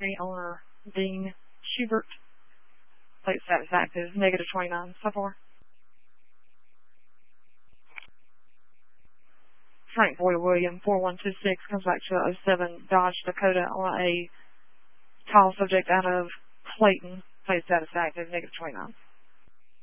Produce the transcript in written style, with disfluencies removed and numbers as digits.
attorney, owner Dean Schubert. Plate status active, negative 29 so far. Frank Boyle William, 4126, comes back to a 07 Dodge Dakota on a tall subject out of Clayton. Plate status active, negative 29.